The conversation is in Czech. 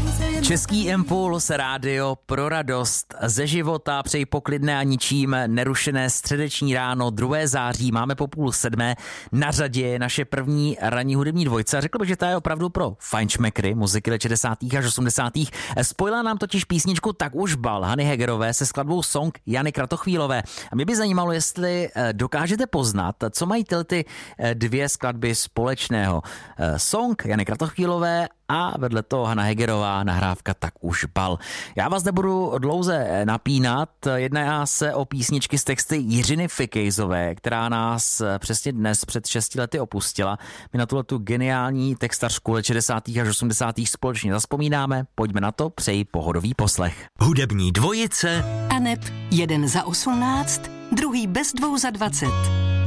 Český impuls, rádio pro radost ze života, přeji poklidné a ničím nerušené středeční ráno, 2. září, máme po 6:30, na řadě je naše první ranní hudební dvojce a řekl bych, že ta je opravdu pro fajnšmekry, muziky let 60. až 80. Spojila nám totiž písničku Tak už bal Hany Hegerové se skladbou Song Jany Kratochvílové. A mě by zajímalo, jestli dokážete poznat, co mají ty dvě skladby společného. Song Jany Kratochvílové a vedle toho Hana Hegerová, nahrávka Tak už bal. Já vás nebudu dlouze napínat, jedná se o písničky z texty Jiřiny Fikejzové, která nás přesně dnes před 6 lety opustila. My na tu geniální textařku let 60. až 80. společně zazpomínáme, pojďme na to, přeji pohodový poslech. Hudební dvojice Aneb 1 za 18, druhý bez 2 za 20.